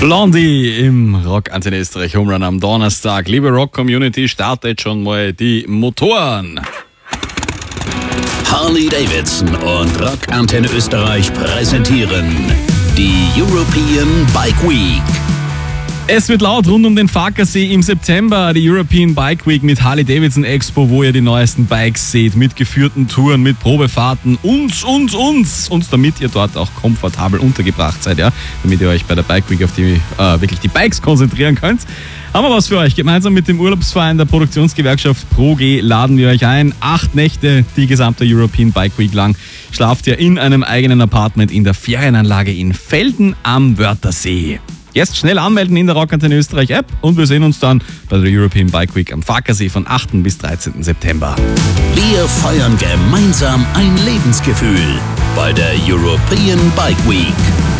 Blondie im Rock Antenne Österreich Home Run am Donnerstag. Liebe Rock-Community, startet schon mal die Motoren. Harley-Davidson und Rock Antenne Österreich präsentieren die European Bike Week. Es wird laut rund um den Farkasee im September, die European Bike Week mit Harley-Davidson Expo, wo ihr die neuesten Bikes seht, mit geführten Touren, mit Probefahrten, uns, damit ihr dort auch komfortabel untergebracht seid, ja, damit ihr euch bei der Bike Week auf die wirklich die Bikes konzentrieren könnt. Haben wir was für euch. Gemeinsam mit dem Urlaubsverein der Produktionsgewerkschaft ProG laden wir euch ein. 8 Nächte, die gesamte European Bike Week lang, schlaft ihr in einem eigenen Apartment in der Ferienanlage in Velden am Wörthersee. Jetzt schnell anmelden in der Rock Antenne Österreich App und wir sehen uns dann bei der European Bike Week am Farkasee von 8. bis 13. September. Wir feiern gemeinsam ein Lebensgefühl bei der European Bike Week.